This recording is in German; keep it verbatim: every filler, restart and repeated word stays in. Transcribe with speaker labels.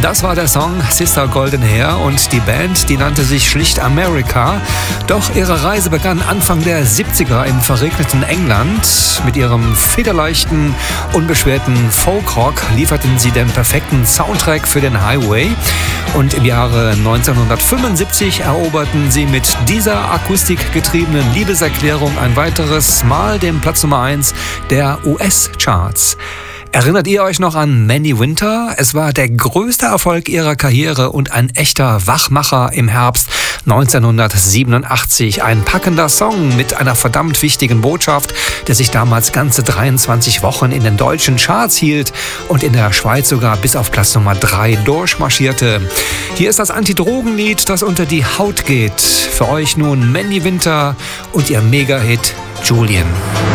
Speaker 1: Das war der Song Sister Golden Hair und die Band, die nannte sich schlicht America. Doch ihre Reise begann Anfang der siebziger im verregneten England. Mit ihrem federleichten, unbeschwerten Folkrock lieferten sie den perfekten Soundtrack für den Highway. Und im Jahre neunzehnhundertfünfundsiebzig eroberten sie mit dieser akustikgetriebenen Liebeserklärung ein weiteres Mal den Platz Nummer eins der U S-Charts. Erinnert ihr euch noch an Manny Winter? Es war der größte Erfolg ihrer Karriere und ein echter Wachmacher im Herbst neunzehnhundertsiebenundachtzig. Ein packender Song mit einer verdammt wichtigen Botschaft, der sich damals ganze dreiundzwanzig Wochen in den deutschen Charts hielt und in der Schweiz sogar bis auf Platz Nummer drei durchmarschierte. Hier ist das Anti-Drogen-Lied, das unter die Haut geht. Für euch nun Manny Winter und ihr Mega-Hit Julian.